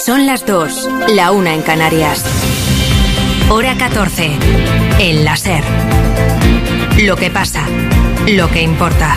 Son las 2, la 1 en Canarias. Hora 14, en la SER. Lo que pasa, lo que importa.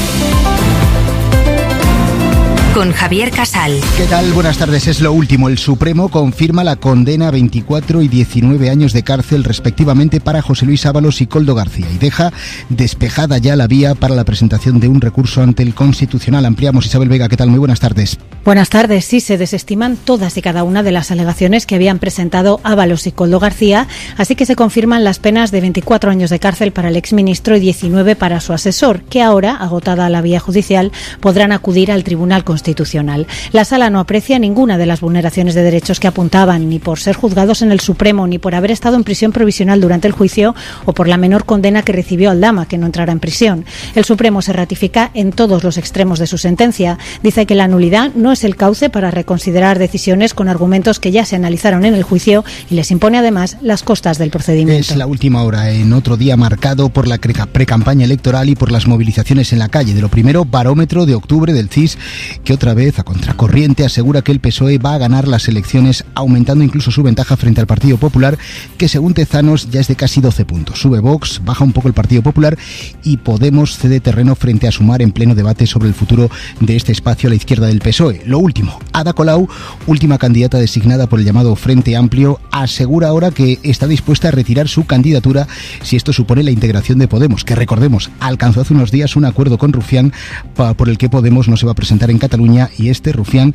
Con Javier Casal. ¿Qué tal? Buenas tardes. Es lo último. El Supremo confirma la condena a 24 y 19 años de cárcel respectivamente para José Luis Ábalos y Koldo García y deja despejada ya la vía para la presentación de un recurso ante el Constitucional. Ampliamos. Isabel Vega, ¿qué tal? Muy buenas tardes. Buenas tardes. Sí, se desestiman todas y cada una de las alegaciones que habían presentado Ábalos y Koldo García, así que se confirman las penas de 24 años de cárcel para el exministro y 19 para su asesor, que ahora, agotada la vía judicial, podrán acudir al Tribunal Constitucional. La Sala no aprecia ninguna de las vulneraciones de derechos que apuntaban, ni por ser juzgados en el Supremo, ni por haber estado en prisión provisional durante el juicio o por la menor condena que recibió Aldama, que no entrará en prisión. El Supremo se ratifica en todos los extremos de su sentencia. Dice que la nulidad no es el cauce para reconsiderar decisiones con argumentos que ya se analizaron en el juicio y les impone además las costas del procedimiento. Es la última hora, en otro día marcado por la precampaña electoral y por las movilizaciones en la calle. De lo primero, barómetro de octubre del CIS, que otra vez, a contracorriente, asegura que el PSOE va a ganar las elecciones, aumentando incluso su ventaja frente al Partido Popular, que según Tezanos ya es de casi 12 puntos. Sube Vox, baja un poco el Partido Popular y Podemos cede terreno frente a Sumar en pleno debate sobre el futuro de este espacio a la izquierda del PSOE. Lo último, Ada Colau, última candidata designada por el llamado Frente Amplio, asegura ahora que está dispuesta a retirar su candidatura si esto supone la integración de Podemos, que recordemos, alcanzó hace unos días un acuerdo con Rufián por el que Podemos no se va a presentar en Cataluña y este Rufián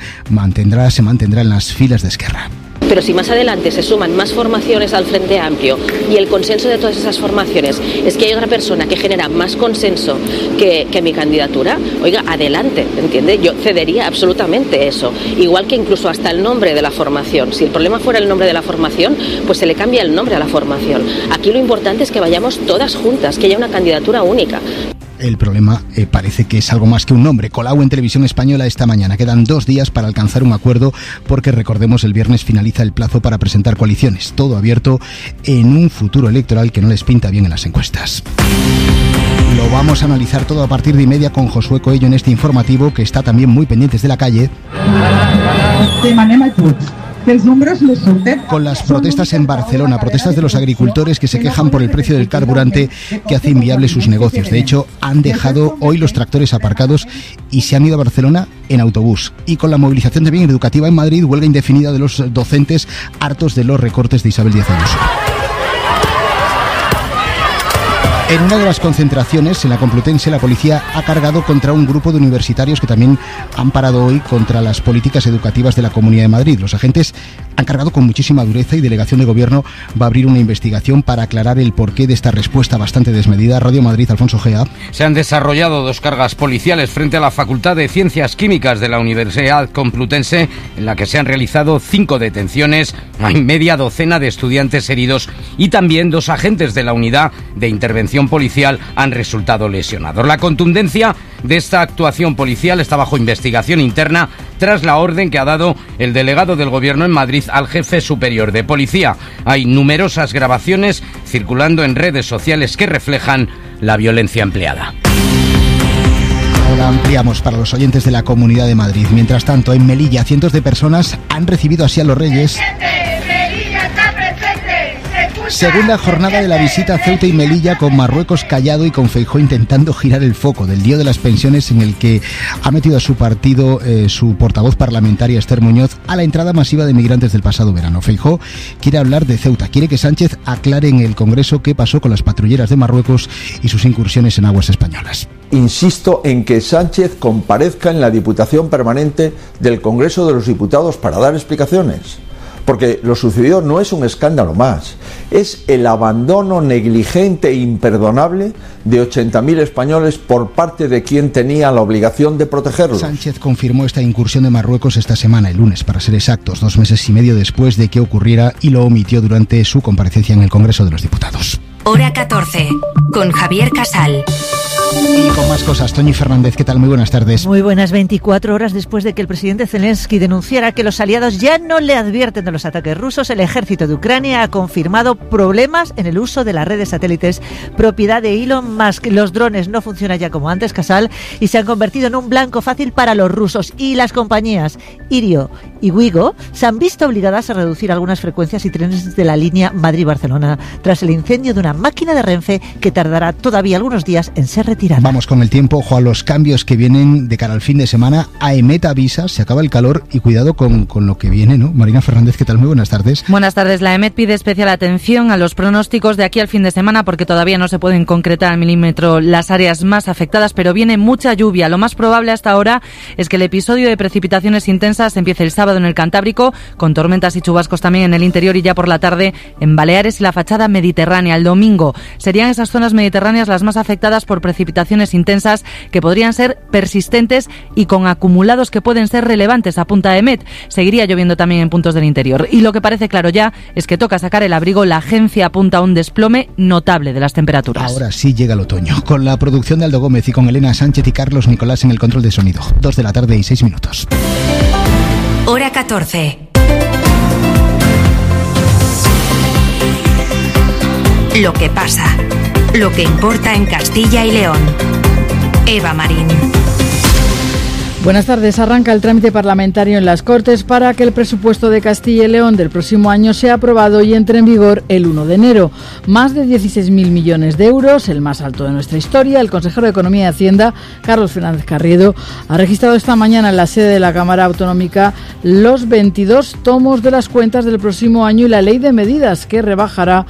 se mantendrá en las filas de Esquerra. Pero si más adelante se suman más formaciones al Frente Amplio y el consenso de todas esas formaciones es que hay otra persona que genera más consenso que mi candidatura, oiga, adelante, ¿entiende? Yo cedería absolutamente eso. Igual que incluso hasta el nombre de la formación. Si el problema fuera el nombre de la formación, pues se le cambia el nombre a la formación. Aquí lo importante es que vayamos todas juntas, que haya una candidatura única. El problema parece que es algo más que un nombre. Colau en Televisión Española esta mañana. Quedan 2 días para alcanzar un acuerdo porque, recordemos, el viernes finaliza el plazo para presentar coaliciones. Todo abierto en un futuro electoral que no les pinta bien en las encuestas. Lo vamos a analizar todo a partir de 1:30 con Josué Coello en este informativo, que está también muy pendientes de la calle. Con las protestas en Barcelona, protestas de los agricultores que se quejan por el precio del carburante que hace inviable sus negocios. De hecho, han dejado hoy los tractores aparcados y se han ido a Barcelona en autobús. Y con la movilización también educativa en Madrid, huelga indefinida de los docentes hartos de los recortes de Isabel Díaz Ayuso. En una de las concentraciones, en la Complutense, la policía ha cargado contra un grupo de universitarios que también han parado hoy contra las políticas educativas de la Comunidad de Madrid. Los agentes han cargado con muchísima dureza y Delegación de Gobierno va a abrir una investigación para aclarar el porqué de esta respuesta bastante desmedida. Radio Madrid, Alfonso Gea. Se han desarrollado 2 cargas policiales frente a la Facultad de Ciencias Químicas de la Universidad Complutense, en la que se han realizado 5 detenciones, hay media docena de estudiantes heridos y también 2 agentes de la Unidad de Intervención Policial han resultado lesionados. La contundencia de esta actuación policial está bajo investigación interna tras la orden que ha dado el delegado del Gobierno en Madrid al jefe superior de policía. Hay numerosas grabaciones circulando en redes sociales que reflejan la violencia empleada. Ahora ampliamos para los oyentes de la Comunidad de Madrid. Mientras tanto, en Melilla, cientos de personas han recibido así a los Reyes. Segunda jornada de la visita a Ceuta y Melilla, con Marruecos callado y con Feijóo intentando girar el foco del lío de las pensiones, en el que ha metido a su partido su portavoz parlamentaria Esther Muñoz a la entrada masiva de migrantes del pasado verano. Feijóo quiere hablar de Ceuta, quiere que Sánchez aclare en el Congreso qué pasó con las patrulleras de Marruecos y sus incursiones en aguas españolas. Insisto en que Sánchez comparezca en la Diputación Permanente del Congreso de los Diputados para dar explicaciones. Porque lo sucedido no es un escándalo más, es el abandono negligente e imperdonable de 80.000 españoles por parte de quien tenía la obligación de protegerlos. Sánchez confirmó esta incursión de Marruecos esta semana, el lunes, para ser exactos, 2 meses y medio después de que ocurriera, y lo omitió durante su comparecencia en el Congreso de los Diputados. Hora 14, con Javier Casal. Y con más cosas, Toñi Fernández, ¿qué tal? Muy buenas tardes. Muy buenas. 24 horas después de que el presidente Zelensky denunciara que los aliados ya no le advierten de los ataques rusos, el ejército de Ucrania ha confirmado problemas en el uso de las redes satélites propiedad de Elon Musk. Los drones no funcionan ya como antes, Casal, y se han convertido en un blanco fácil para los rusos. Y las compañías Irio y Wigo se han visto obligadas a reducir algunas frecuencias y trenes de la línea Madrid-Barcelona tras el incendio de una máquina de Renfe que tardará todavía algunos días en ser retirada. Vamos con el tiempo, ojo a los cambios que vienen de cara al fin de semana. AEMET avisa, se acaba el calor y cuidado con lo que viene, ¿no? Marina Fernández, ¿qué tal? Muy buenas tardes. Buenas tardes. La AEMET pide especial atención a los pronósticos de aquí al fin de semana porque todavía no se pueden concretar al milímetro las áreas más afectadas, pero viene mucha lluvia. Lo más probable hasta ahora es que el episodio de precipitaciones intensas empiece el sábado en el Cantábrico, con tormentas y chubascos también en el interior y ya por la tarde en Baleares y la fachada mediterránea. El domingo serían esas zonas mediterráneas las más afectadas por precipitaciones intensas que podrían ser persistentes y con acumulados que pueden ser relevantes, apunta AEMET. Seguiría lloviendo también en puntos del interior. Y lo que parece claro ya es que toca sacar el abrigo. La agencia apunta a un desplome notable de las temperaturas. Ahora sí llega el otoño, con la producción de Aldo Gómez y con Elena Sánchez y Carlos Nicolás en el control de sonido. 2 de la tarde y 6 minutos. Hora 14. Lo que pasa, lo que importa en Castilla y León. Eva Marín. Buenas tardes. Arranca el trámite parlamentario en las Cortes para que el presupuesto de Castilla y León del próximo año sea aprobado y entre en vigor el 1 de enero. Más de 16.000 millones de euros, el más alto de nuestra historia. El consejero de Economía y Hacienda, Carlos Fernández Carriedo, ha registrado esta mañana en la sede de la Cámara Autonómica los 22 tomos de las cuentas del próximo año y la ley de medidas que rebajará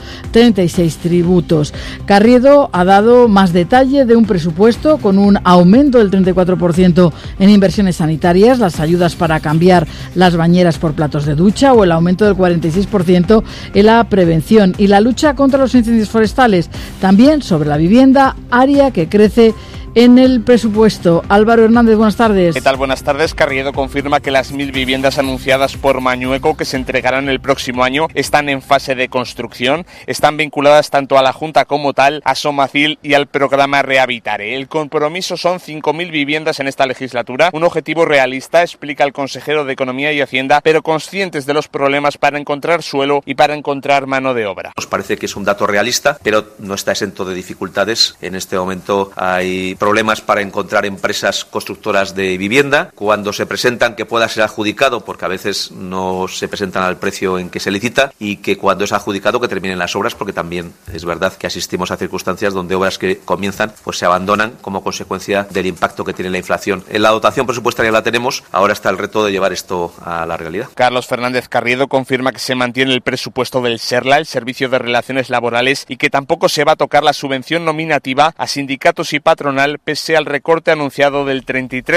36 tributos. Carriedo ha dado más detalle de un presupuesto con un aumento del 34% en inversiones sanitarias, las ayudas para cambiar las bañeras por platos de ducha o el aumento del 46% en la prevención y la lucha contra los incendios forestales. También sobre la vivienda, área que crece en el presupuesto. Álvaro Hernández, buenas tardes. ¿Qué tal? Buenas tardes. Carriedo confirma que las 1.000 viviendas anunciadas por Mañueco que se entregarán el próximo año están en fase de construcción, están vinculadas tanto a la Junta como tal, a Somacil y al programa Rehabitare. El compromiso son 5.000 viviendas en esta legislatura, un objetivo realista, explica el consejero de Economía y Hacienda, pero conscientes de los problemas para encontrar suelo y para encontrar mano de obra. Nos parece que es un dato realista, pero no está exento de dificultades. En este momento hay problemas para encontrar empresas constructoras de vivienda. Cuando se presentan, que pueda ser adjudicado, porque a veces no se presentan al precio en que se licita, y que cuando es adjudicado que terminen las obras, porque también es verdad que asistimos a circunstancias donde obras que comienzan pues se abandonan como consecuencia del impacto que tiene la inflación. En la dotación presupuestaria la tenemos, ahora está el reto de llevar esto a la realidad. Carlos Fernández Carriedo confirma que se mantiene el presupuesto del SERLA, el Servicio de Relaciones Laborales, y que tampoco se va a tocar la subvención nominativa a sindicatos y patronal pese al recorte anunciado del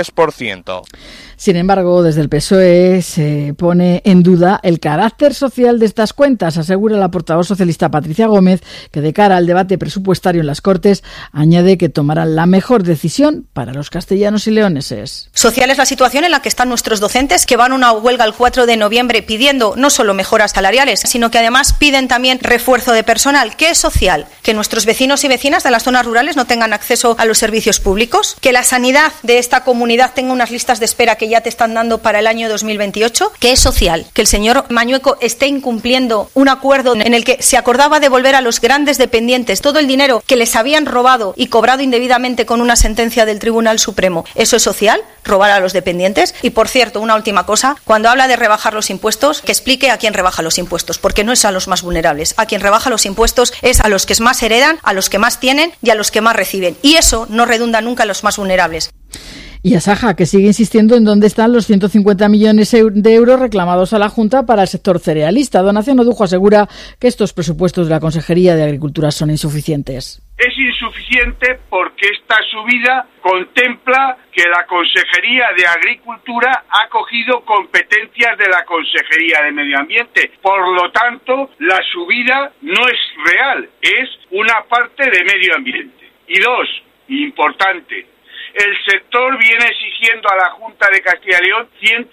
33%. Sin embargo, desde el PSOE se pone en duda el carácter social de estas cuentas, asegura la portavoz socialista Patricia Gómez, que de cara al debate presupuestario en las Cortes añade que tomarán la mejor decisión para los castellanos y leoneses. Social es la situación en la que están nuestros docentes, que van a una huelga el 4 de noviembre pidiendo no solo mejoras salariales, sino que además piden también refuerzo de personal. ¿Qué es social? Que nuestros vecinos y vecinas de las zonas rurales no tengan acceso a los servicios públicos, que la sanidad de esta comunidad tenga unas listas de espera que ya te están dando para el año 2028, que es social, que el señor Mañueco esté incumpliendo un acuerdo en el que se acordaba devolver a los grandes dependientes todo el dinero que les habían robado y cobrado indebidamente con una sentencia del Tribunal Supremo. ¿Eso es social? ¿Robar a los dependientes? Y por cierto, una última cosa, cuando habla de rebajar los impuestos, que explique a quién rebaja los impuestos, porque no es a los más vulnerables. A quien rebaja los impuestos es a los que más heredan, a los que más tienen y a los que más reciben. Y eso no redunda nunca en los más vulnerables. Y Asaja, que sigue insistiendo en dónde están los 150 millones de euros reclamados a la Junta para el sector cerealista. Donación Odujo asegura que estos presupuestos de la Consejería de Agricultura son insuficientes. Es insuficiente porque esta subida contempla que la Consejería de Agricultura ha cogido competencias de la Consejería de Medio Ambiente. Por lo tanto, la subida no es real, es una parte de medio ambiente. Y dos, importante, el sector viene exigiendo a la Junta de Castilla y León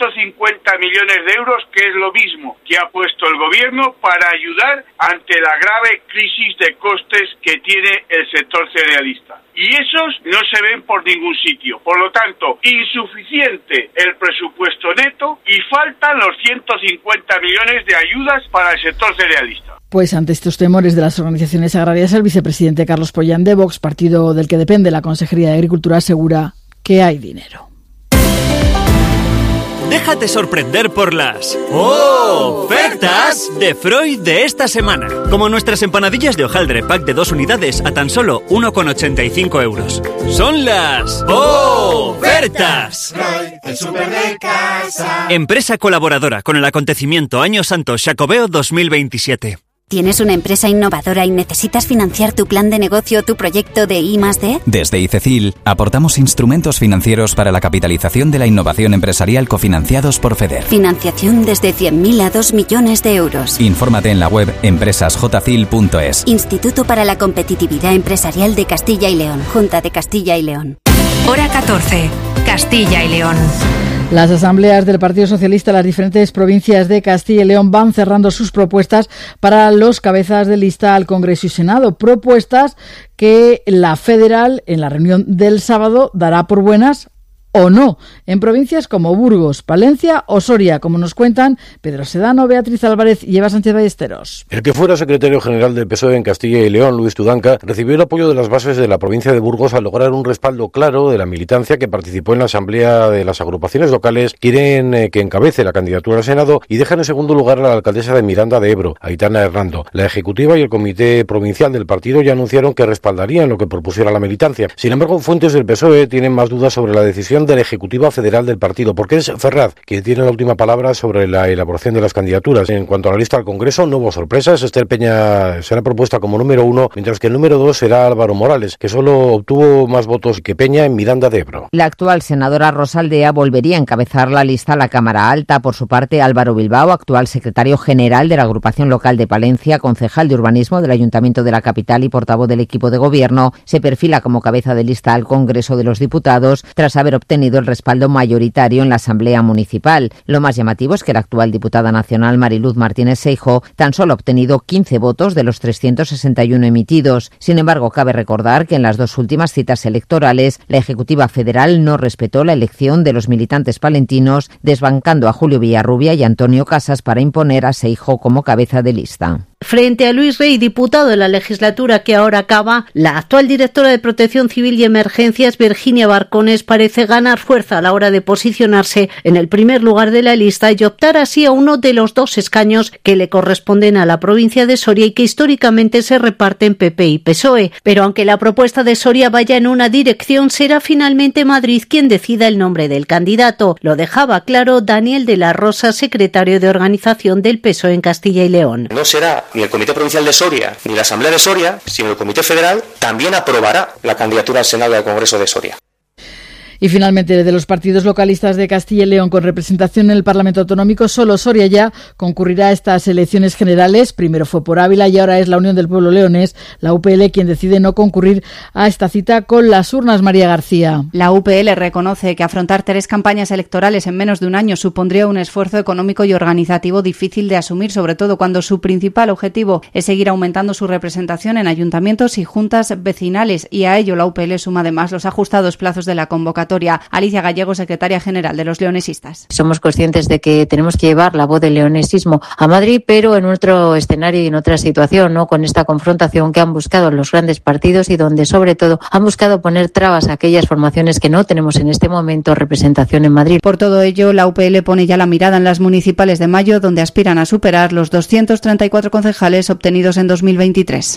150 millones de euros, que es lo mismo que ha puesto el Gobierno para ayudar ante la grave crisis de costes que tiene el sector cerealista. Y esos no se ven por ningún sitio. Por lo tanto, insuficiente el presupuesto neto y faltan los 150 millones de ayudas para el sector cerealista. Pues ante estos temores de las organizaciones agrarias, el vicepresidente Carlos Pollán de Vox, partido del que depende la Consejería de Agricultura, asegura que hay dinero. Déjate sorprender por las ofertas de Freud de esta semana. Como nuestras empanadillas de hojaldre pack de 2 unidades a tan solo 1,85 euros. Son las ofertas. Freud, el súper de casa. Empresa colaboradora con el acontecimiento Año Santo Xacobeo 2027. ¿Tienes una empresa innovadora y necesitas financiar tu plan de negocio o tu proyecto de I+D? Desde ICECIL aportamos instrumentos financieros para la capitalización de la innovación empresarial cofinanciados por FEDER. Financiación desde 100.000 a 2 millones de euros. Infórmate en la web empresasjcil.es. Instituto para la Competitividad Empresarial de Castilla y León. Junta de Castilla y León. Hora 14. Castilla y León. Las asambleas del Partido Socialista en las diferentes provincias de Castilla y León van cerrando sus propuestas para los cabezas de lista al Congreso y Senado. Propuestas que la federal, en la reunión del sábado, dará por buenas o no, en provincias como Burgos, Palencia o Soria, como nos cuentan Pedro Sedano, Beatriz Álvarez y Eva Sánchez Ballesteros. El que fuera secretario general del PSOE en Castilla y León, Luis Tudanca, recibió el apoyo de las bases de la provincia de Burgos al lograr un respaldo claro de la militancia que participó en la asamblea de las agrupaciones locales. Quieren que encabece la candidatura al Senado y dejan en segundo lugar a la alcaldesa de Miranda de Ebro, Aitana Hernando. La ejecutiva y el comité provincial del partido ya anunciaron que respaldarían lo que propusiera la militancia. Sin embargo, fuentes del PSOE tienen más dudas sobre la decisión de la ejecutiva federal del partido, porque es Ferraz quien tiene la última palabra sobre la elaboración de las candidaturas. En cuanto a la lista al Congreso, no hubo sorpresas. Esther Peña será propuesta como número 1, mientras que el número 2 será Álvaro Morales, que solo obtuvo más votos que Peña en Miranda de Ebro. La actual senadora Rosa Aldea volvería a encabezar la lista a la Cámara Alta. Por su parte, Álvaro Bilbao, actual secretario general de la agrupación local de Palencia, concejal de urbanismo del Ayuntamiento de la capital y portavoz del equipo de gobierno, se perfila como cabeza de lista al Congreso de los Diputados tras haber obtenido el respaldo mayoritario en la Asamblea Municipal. Lo más llamativo es que la actual diputada nacional Mariluz Martínez Seijo tan solo ha obtenido 15 votos de los 361 emitidos. Sin embargo, cabe recordar que en las 2 últimas citas electorales la Ejecutiva Federal no respetó la elección de los militantes palentinos, desbancando a Julio Villarrubia y Antonio Casas para imponer a Seijo como cabeza de lista. Frente a Luis Rey, diputado de la legislatura que ahora acaba, la actual directora de Protección Civil y Emergencias, Virginia Barcones, parece ganar fuerza a la hora de posicionarse en el primer lugar de la lista y optar así a uno de los 2 escaños que le corresponden a la provincia de Soria y que históricamente se reparten PP y PSOE. Pero aunque la propuesta de Soria vaya en una dirección, será finalmente Madrid quien decida el nombre del candidato. Lo dejaba claro Daniel de la Rosa, secretario de organización del PSOE en Castilla y León. No será ni el Comité Provincial de Soria ni la Asamblea de Soria, sino el Comité Federal también aprobará la candidatura al Senado y al Congreso de Soria. Y finalmente, de los partidos localistas de Castilla y León con representación en el Parlamento Autonómico, solo Soria ya concurrirá a estas elecciones generales. Primero fue por Ávila y ahora es la Unión del Pueblo Leonés, la UPL, quien decide no concurrir a esta cita con las urnas. María García. La UPL reconoce que afrontar 3 campañas electorales en menos de un año supondría un esfuerzo económico y organizativo difícil de asumir, sobre todo cuando su principal objetivo es seguir aumentando su representación en ayuntamientos y juntas vecinales, y a ello la UPL suma además los ajustados plazos de la convocatoria. Alicia Gallego, secretaria general de los leonesistas. Somos conscientes de que tenemos que llevar la voz del leonesismo a Madrid, pero en otro escenario y en otra situación, ¿no? Con esta confrontación que han buscado los grandes partidos y donde sobre todo han buscado poner trabas a aquellas formaciones que no tenemos en este momento representación en Madrid. Por todo ello, la UPL pone ya la mirada en las municipales de mayo, donde aspiran a superar los 234 concejales obtenidos en 2023.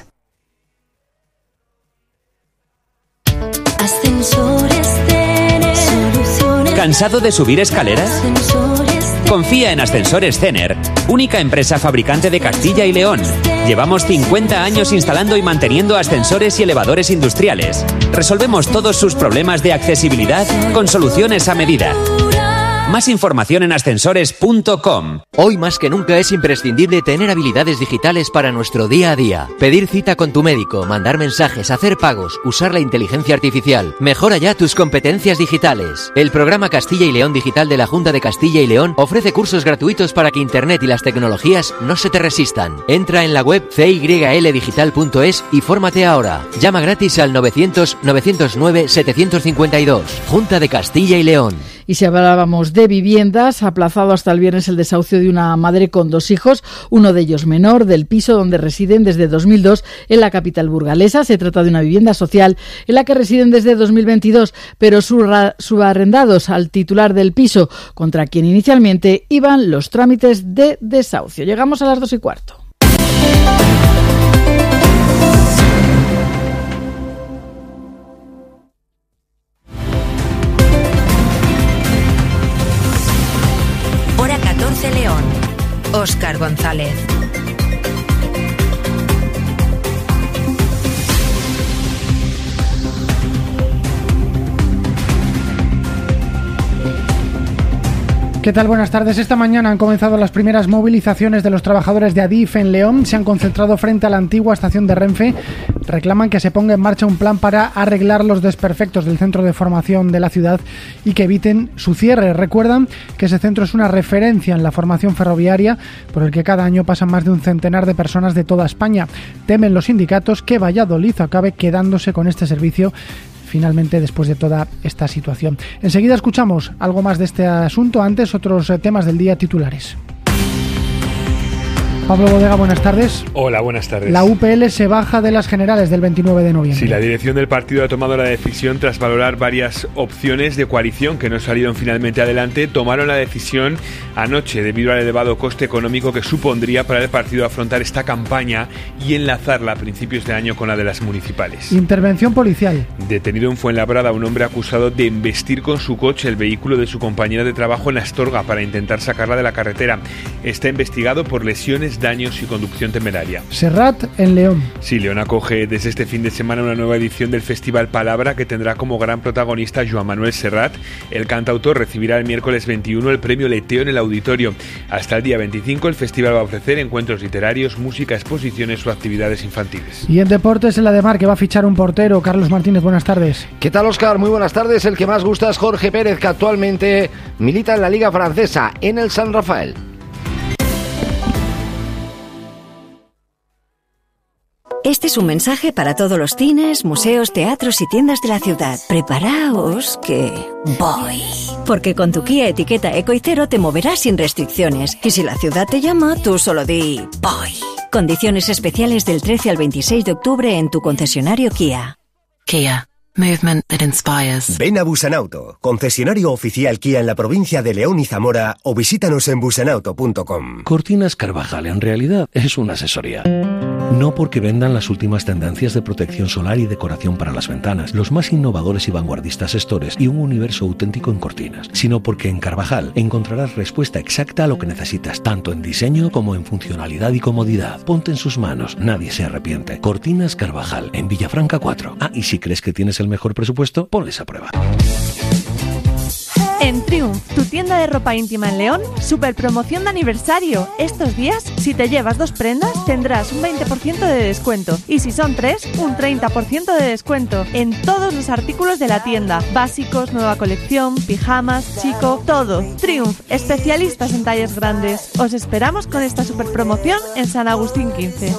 ¿Cansado de subir escaleras? Confía en Ascensores Cener, única empresa fabricante de Castilla y León. Llevamos 50 años instalando y manteniendo ascensores y elevadores industriales. Resolvemos todos sus problemas de accesibilidad con soluciones a medida. Más información en ascensores.com. Hoy más que nunca es imprescindible tener habilidades digitales para nuestro día a día. Pedir cita con tu médico, mandar mensajes, hacer pagos, usar la inteligencia artificial. Mejora ya tus competencias digitales. El programa Castilla y León Digital de la Junta de Castilla y León ofrece cursos gratuitos para que Internet y las tecnologías no se te resistan. Entra en la web cyldigital.es y fórmate ahora. Llama gratis al 900 909 752. Junta de Castilla y León. Y si hablábamos de viviendas, ha aplazado hasta el viernes el desahucio de una madre con 2 hijos, uno de ellos menor, del piso donde residen desde 2002 en la capital burgalesa. Se trata de una vivienda social en la que residen desde 2022, pero subarrendados al titular del piso, contra quien inicialmente iban los trámites de desahucio. Llegamos a las 2:15. Hora 14 León. Óscar González. ¿Qué tal? Buenas tardes. Esta mañana han comenzado las primeras movilizaciones de los trabajadores de Adif en León. Se han concentrado frente a la antigua estación de Renfe. Reclaman que se ponga en marcha un plan para arreglar los desperfectos del centro de formación de la ciudad y que eviten su cierre. Recuerdan que ese centro es una referencia en la formación ferroviaria, por el que cada año pasan más de un centenar de personas de toda España. Temen los sindicatos que Valladolid acabe quedándose con este servicio finalmente después de toda esta situación. Enseguida escuchamos algo más de este asunto, antes otros temas del día titulares. Pablo Bodega, buenas tardes. Hola, buenas tardes. La UPL se baja de las generales del 29 de noviembre. Sí, la dirección del partido ha tomado la decisión tras valorar varias opciones de coalición que no salieron finalmente adelante. Tomaron la decisión anoche debido al elevado coste económico que supondría para el partido afrontar esta campaña y enlazarla a principios de año con la de las municipales. Intervención policial. Detenido en Fuenlabrada un hombre acusado de embestir con su coche el vehículo de su compañera de trabajo en Astorga para intentar sacarla de la carretera. Está investigado por lesiones, daños y conducción temeraria. Serrat en León. Sí, León acoge desde este fin de semana una nueva edición del Festival Palabra que tendrá como gran protagonista Joan Manuel Serrat. El cantautor recibirá el miércoles 21 el premio Leteo en el auditorio. Hasta el día 25 el festival va a ofrecer encuentros literarios, música, exposiciones o actividades infantiles. Y en deportes, en la de Mar, que va a fichar un portero. Carlos Martínez, buenas tardes. ¿Qué tal, Óscar? Muy buenas tardes. El que más gusta es Jorge Pérez, que actualmente milita en la Liga Francesa, en el San Rafael. Este es un mensaje para todos los cines, museos, teatros y tiendas de la ciudad. Preparaos que voy. Porque con tu Kia Etiqueta Eco y Cero te moverás sin restricciones. Y si la ciudad te llama, tú solo di voy. Condiciones especiales del 13 al 26 de octubre en tu concesionario Kia. Kia. Movement that inspires. Ven a Busanauto, concesionario oficial Kia en la provincia de León y Zamora, o visítanos en busanauto.com. Cortinas Carvajal en realidad es una asesoría. No porque vendan las últimas tendencias de protección solar y decoración para las ventanas, los más innovadores y vanguardistas estores y un universo auténtico en cortinas, sino porque en Carvajal encontrarás respuesta exacta a lo que necesitas, tanto en diseño como en funcionalidad y comodidad. Ponte en sus manos, nadie se arrepiente. Cortinas Carvajal, en Villafranca 4. Ah, y si crees que tienes el mejor presupuesto, ponles a prueba. En Triumph, tu tienda de ropa íntima en León, super promoción de aniversario. Estos días, si te llevas 2 prendas, tendrás un 20% de descuento. Y si son 3, un 30% de descuento. En todos los artículos de la tienda. Básicos, nueva colección, pijamas, chico, todo. Triumph, especialistas en tallas grandes. Os esperamos con esta super promoción en San Agustín 15.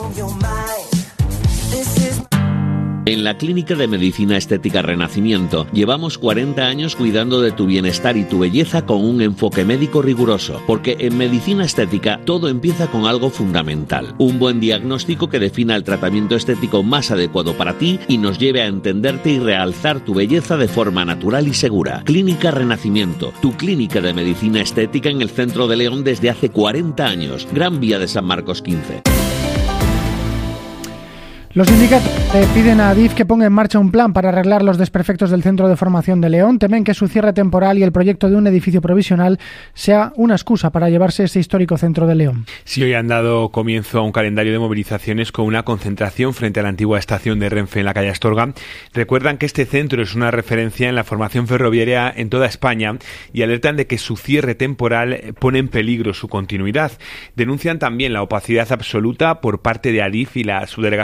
En la Clínica de Medicina Estética Renacimiento llevamos 40 años cuidando de tu bienestar y tu belleza con un enfoque médico riguroso, porque en medicina estética todo empieza con algo fundamental, un buen diagnóstico que defina el tratamiento estético más adecuado para ti y nos lleve a entenderte y realzar tu belleza de forma natural y segura. Clínica Renacimiento, tu clínica de medicina estética en el centro de León desde hace 40 años, Gran Vía de San Marcos 15. Los sindicatos piden a Adif que ponga en marcha un plan para arreglar los desperfectos del centro de formación de León. Temen que su cierre temporal y el proyecto de un edificio provisional sea una excusa para llevarse ese histórico centro de León. Sí, hoy han dado comienzo a un calendario de movilizaciones con una concentración frente a la antigua estación de Renfe en la calle Astorga. Recuerdan que este centro es una referencia en la formación ferroviaria en toda España y alertan de que su cierre temporal pone en peligro su continuidad. Denuncian también la opacidad absoluta por parte de Adif y la subdelegación del Gobierno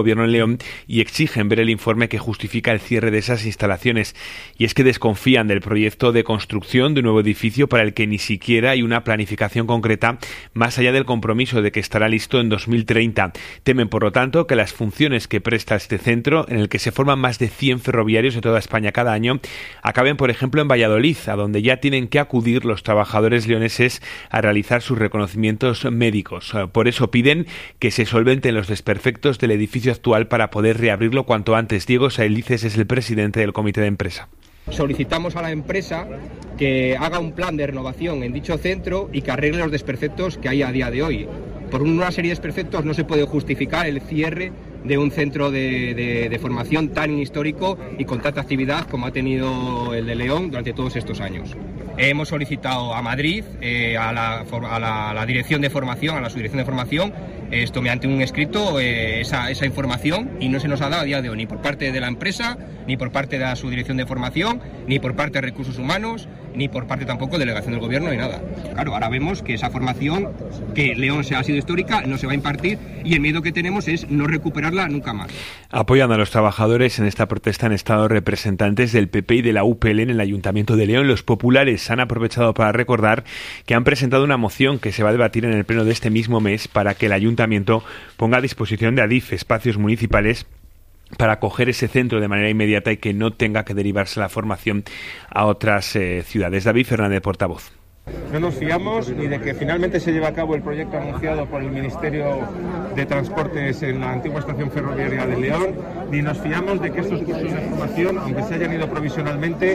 gobierno en León y exigen ver el informe que justifica el cierre de esas instalaciones. Y es que desconfían del proyecto de construcción de un nuevo edificio para el que ni siquiera hay una planificación concreta, más allá del compromiso de que estará listo en 2030. Temen, por lo tanto, que las funciones que presta este centro, en el que se forman más de 100 ferroviarios de toda España cada año, acaben, por ejemplo, en Valladolid, a donde ya tienen que acudir los trabajadores leoneses a realizar sus reconocimientos médicos. Por eso piden que se solventen los desperfectos del edificio actual para poder reabrirlo cuanto antes. Diego Saelices es el presidente del comité de empresa. Solicitamos a la empresa que haga un plan de renovación en dicho centro y que arregle los desperfectos que hay a día de hoy. Por una serie de desperfectos no se puede justificar el cierre de un centro de formación tan histórico y con tanta actividad como ha tenido el de León durante todos estos años. Hemos solicitado a Madrid, a la dirección de formación, a la subdirección de formación, esto mediante un escrito, esa información, y no se nos ha dado a día de hoy, ni por parte de la empresa, ni por parte de la subdirección de formación, ni por parte de recursos humanos, ni por parte tampoco de delegación del gobierno, ni nada. Claro, ahora vemos que esa formación, que León ha sido histórica, no se va a impartir, y el miedo que tenemos es no recuperarla nunca más. Apoyando a los trabajadores en esta protesta han estado representantes del PP y de la UPL en el Ayuntamiento de León. Los populares han aprovechado para recordar que han presentado una moción que se va a debatir en el pleno de este mismo mes para que el Ayuntamiento ponga a disposición de Adif espacios municipales para acoger ese centro de manera inmediata y que no tenga que derivarse la formación a otras ciudades. David Fernández, portavoz. No nos fiamos ni de que finalmente se lleve a cabo el proyecto anunciado por el Ministerio de Transportes en la antigua estación ferroviaria de León, ni nos fiamos de que estos cursos de formación, aunque se hayan ido provisionalmente,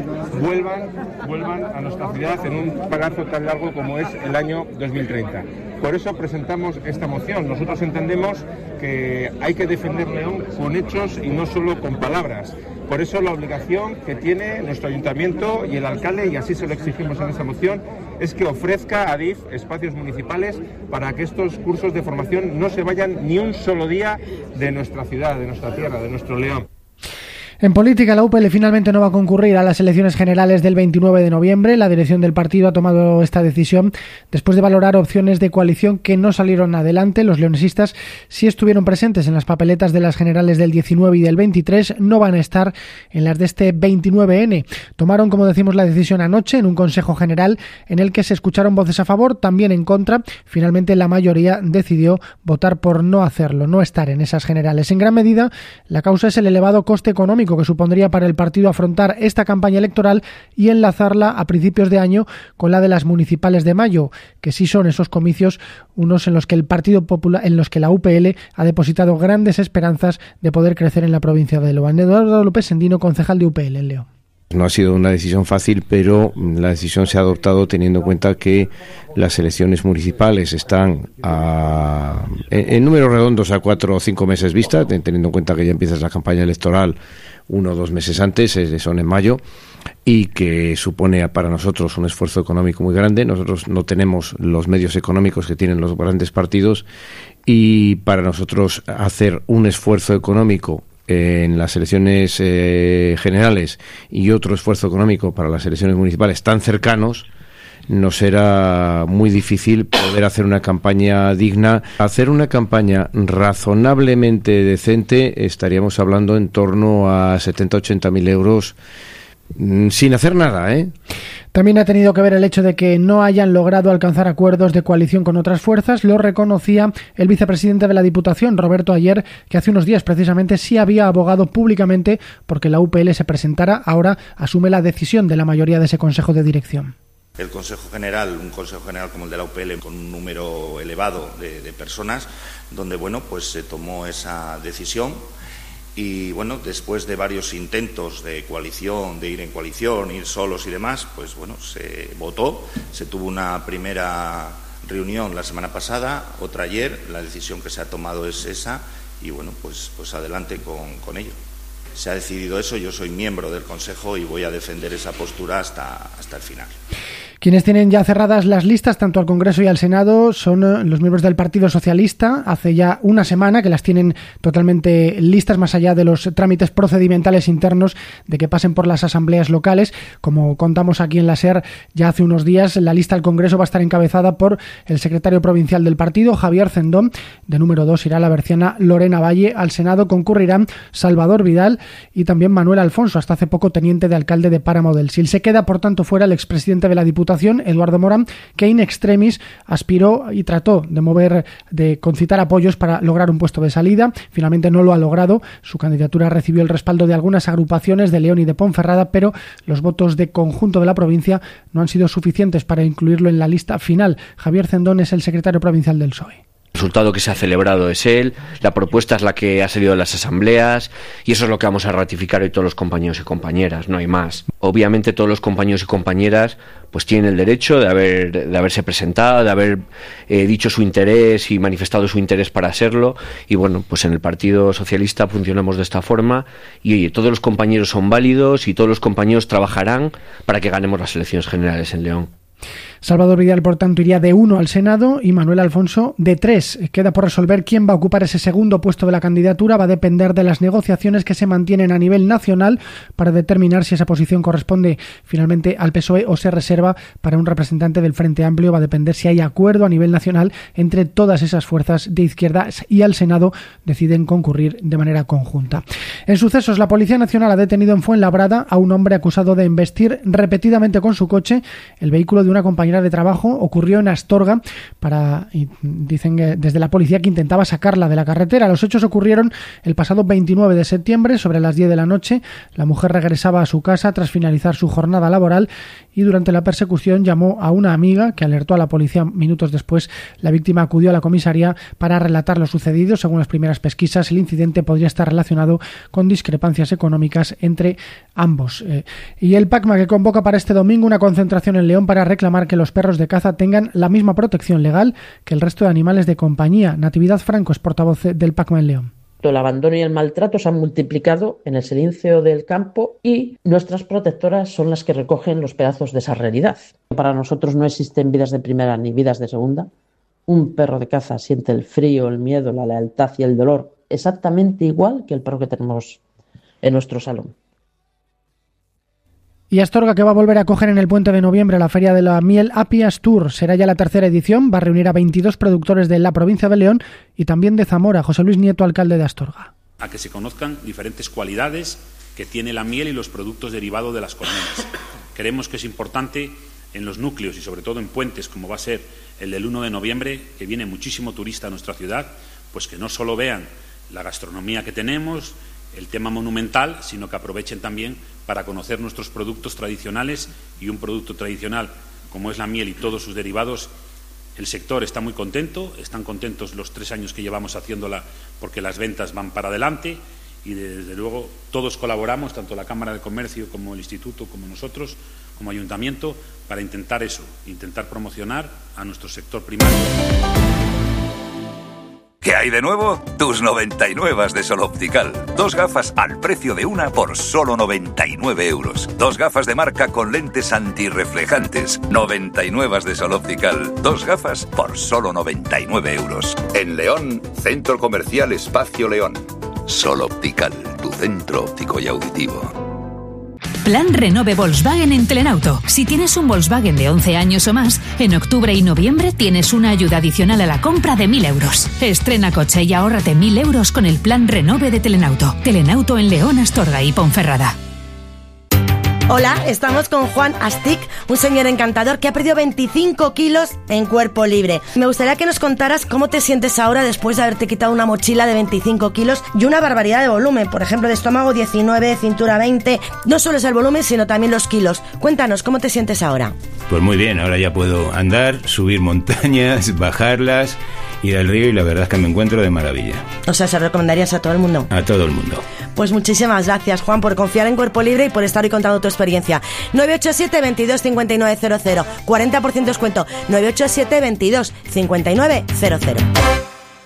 vuelvan a nuestra ciudad en un plazo tan largo como es el año 2030. Por eso presentamos esta moción. Nosotros entendemos que hay que defender León con hechos y no solo con palabras. Por eso la obligación que tiene nuestro ayuntamiento y el alcalde, y así se lo exigimos en esta moción, es que ofrezca a Adif espacios municipales para que estos cursos de formación no se vayan ni un solo día de nuestra ciudad, de nuestra tierra, de nuestro León. En política, la UPL finalmente no va a concurrir a las elecciones generales del 29 de noviembre. La dirección del partido ha tomado esta decisión después de valorar opciones de coalición que no salieron adelante. Los leonesistas sí estuvieron presentes en las papeletas de las generales del 19 y del 23, no van a estar en las de este 29N. Tomaron, como decimos, la decisión anoche en un consejo general en el que se escucharon voces a favor, también en contra. Finalmente la mayoría decidió votar por no hacerlo, no estar en esas generales. En gran medida, la causa es el elevado coste económico que supondría para el partido afrontar esta campaña electoral y enlazarla a principios de año con la de las municipales de mayo, que sí son esos comicios unos en los que el Partido Popular, en los que la UPL ha depositado grandes esperanzas de poder crecer en la provincia de León. Eduardo López Sendino, concejal de UPL en León. No ha sido una decisión fácil, pero la decisión se ha adoptado teniendo en cuenta que las elecciones municipales están en números redondos a 4 o 5 meses vista, teniendo en cuenta que ya empieza la campaña electoral 1 o 2 meses antes, son en mayo, y que supone para nosotros un esfuerzo económico muy grande. Nosotros no tenemos los medios económicos que tienen los grandes partidos, y para nosotros hacer un esfuerzo económico en las elecciones generales y otro esfuerzo económico para las elecciones municipales tan cercanos, nos era muy difícil poder hacer una campaña digna. Hacer una campaña razonablemente decente, estaríamos hablando en torno a 70-80.000 euros sin hacer nada, También ha tenido que ver el hecho de que no hayan logrado alcanzar acuerdos de coalición con otras fuerzas. Lo reconocía el vicepresidente de la Diputación, Roberto Ayer, que hace unos días precisamente sí había abogado públicamente porque la UPL se presentara. Ahora asume la decisión de la mayoría de ese Consejo de Dirección. El Consejo General, un Consejo General como el de la UPL, con un número elevado de personas, donde pues se tomó esa decisión. Y después de varios intentos de coalición, de ir en coalición, ir solos y demás, se votó, se tuvo una primera reunión la semana pasada, otra ayer, la decisión que se ha tomado es esa y pues adelante con ello. Se ha decidido eso, yo soy miembro del Consejo y voy a defender esa postura hasta el final. Quienes tienen ya cerradas las listas tanto al Congreso y al Senado son los miembros del Partido Socialista. Hace ya una semana que las tienen totalmente listas, más allá de los trámites procedimentales internos de que pasen por las asambleas locales. Como contamos aquí en la SER ya hace unos días, la lista al Congreso va a estar encabezada por el secretario provincial del partido, Javier Cendón. De número 2 irá la berciana Lorena Valle. Al Senado concurrirán Salvador Vidal y también Manuel Alfonso, hasta hace poco teniente de alcalde de Páramo del Sil. Se queda, por tanto, fuera el expresidente de la Diputación, Eduardo Morán, que in extremis aspiró y trató de concitar apoyos para lograr un puesto de salida. Finalmente no lo ha logrado. Su candidatura recibió el respaldo de algunas agrupaciones de León y de Ponferrada, pero los votos de conjunto de la provincia no han sido suficientes para incluirlo en la lista final. Javier Cendón es el secretario provincial del PSOE. El resultado que se ha celebrado es él, la propuesta es la que ha salido de las asambleas y eso es lo que vamos a ratificar hoy todos los compañeros y compañeras, no hay más. Obviamente todos los compañeros y compañeras pues tienen el derecho de haberse presentado, de haber dicho su interés y manifestado su interés para hacerlo, y bueno, pues en el Partido Socialista funcionamos de esta forma y oye, todos los compañeros son válidos y todos los compañeros trabajarán para que ganemos las elecciones generales en León. Salvador Vidal, por tanto, iría de 1 al Senado y Manuel Alfonso de 3. Queda por resolver quién va a ocupar ese segundo puesto de la candidatura. Va a depender de las negociaciones que se mantienen a nivel nacional para determinar si esa posición corresponde finalmente al PSOE o se reserva para un representante del Frente Amplio. Va a depender si hay acuerdo a nivel nacional entre todas esas fuerzas de izquierdas y al Senado deciden concurrir de manera conjunta. En sucesos, la Policía Nacional ha detenido en Fuenlabrada a un hombre acusado de embestir repetidamente con su coche el vehículo de una compañera de trabajo. Ocurrió en Astorga y dicen que desde la policía que intentaba sacarla de la carretera. Los hechos ocurrieron el pasado 29 de septiembre sobre las 10 de la noche. La mujer regresaba a su casa tras finalizar su jornada laboral y durante la persecución llamó a una amiga que alertó a la policía. Minutos después, la víctima acudió a la comisaría para relatar lo sucedido. Según las primeras pesquisas, el incidente podría estar relacionado con discrepancias económicas entre ambos. Y el PACMA, que convoca para este domingo una concentración en León para reclamar que los perros de caza tengan la misma protección legal que el resto de animales de compañía. Natividad Franco es portavoz del PACMA en León. El abandono y el maltrato se han multiplicado en el silencio del campo y nuestras protectoras son las que recogen los pedazos de esa realidad. Para nosotros no existen vidas de primera ni vidas de segunda. Un perro de caza siente el frío, el miedo, la lealtad y el dolor exactamente igual que el perro que tenemos en nuestro salón. Y Astorga, que va a volver a acoger en el puente de noviembre la Feria de la Miel Api Astur. Será ya la tercera edición, va a reunir a 22 productores de la provincia de León y también de Zamora. José Luis Nieto, alcalde de Astorga. A que se conozcan diferentes cualidades que tiene la miel y los productos derivados de las colmenas. Creemos que es importante en los núcleos y sobre todo en puentes, como va a ser el del 1 de noviembre, que viene muchísimo turista a nuestra ciudad, pues que no solo vean la gastronomía que tenemos, el tema monumental, sino que aprovechen también para conocer nuestros productos tradicionales, y un producto tradicional como es la miel y todos sus derivados. El sector está muy contento, están contentos los 3 años que llevamos haciéndola porque las ventas van para adelante y desde luego todos colaboramos, tanto la Cámara de Comercio como el Instituto, como nosotros, como Ayuntamiento, para intentar eso, intentar promocionar a nuestro sector primario. ¿Qué hay de nuevo? Tus 99 de Sol Optical. 2 gafas al precio de una por solo 99 euros. 2 gafas de marca con lentes antirreflejantes. 99 de Sol Optical. 2 gafas por solo 99 euros. En León, Centro Comercial Espacio León. Sol Optical, tu centro óptico y auditivo. Plan Renove Volkswagen en Telenauto. Si tienes un Volkswagen de 11 años o más, en octubre y noviembre tienes una ayuda adicional a la compra de 1.000 euros. Estrena coche y ahórrate 1.000 euros con el Plan Renove de Telenauto. Telenauto en León, Astorga y Ponferrada. Hola, estamos con Juan Astic, un señor encantador que ha perdido 25 kilos en cuerpo libre. Me gustaría que nos contaras cómo te sientes ahora después de haberte quitado una mochila de 25 kilos y una barbaridad de volumen. Por ejemplo, de estómago 19, cintura 20. No solo es el volumen, sino también los kilos. Cuéntanos, ¿cómo te sientes ahora? Pues muy bien, ahora ya puedo andar, subir montañas, bajarlas, ir al río y la verdad es que me encuentro de maravilla. O sea, ¿se recomendarías a todo el mundo? A todo el mundo. Pues muchísimas gracias, Juan, por confiar en Cuerpo Libre y por estar hoy contando tu experiencia. 987 22 5900, 40% descuento. 987 22 5900.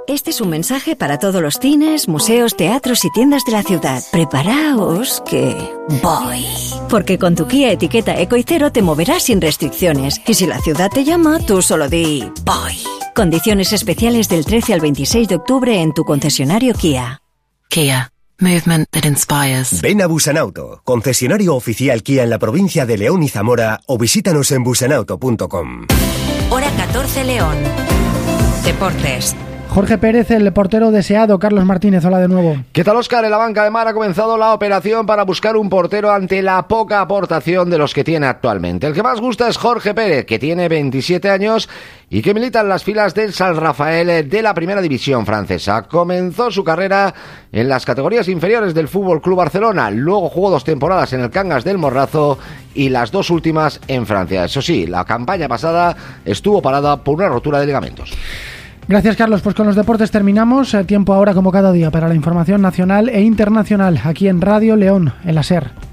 Este es un mensaje para todos los cines, museos, teatros y tiendas de la ciudad. Preparaos que voy. Porque con tu Kia etiqueta Eco y Cero te moverás sin restricciones. Y si la ciudad te llama, tú solo di voy. Condiciones especiales del 13 al 26 de octubre en tu concesionario Kia. Kia. Movement that inspires. Ven a Busanauto, concesionario oficial Kia en la provincia de León y Zamora, o visítanos en busanauto.com. Hora 14 León. Deportes. Jorge Pérez, el portero deseado. Carlos Martínez, hola de nuevo. ¿Qué tal, Óscar? En la banca de Mar ha comenzado la operación para buscar un portero ante la poca aportación de los que tiene actualmente. El que más gusta es Jorge Pérez, que tiene 27 años y que milita en las filas del San Rafael de la primera división francesa. Comenzó su carrera en las categorías inferiores del Fútbol Club Barcelona, luego jugó 2 temporadas en el Cangas del Morrazo y las 2 últimas en Francia. Eso sí, la campaña pasada estuvo parada por una rotura de ligamentos. Gracias, Carlos. Pues con los deportes terminamos. Tiempo ahora, como cada día, para la información nacional e internacional aquí en Radio León, en la SER.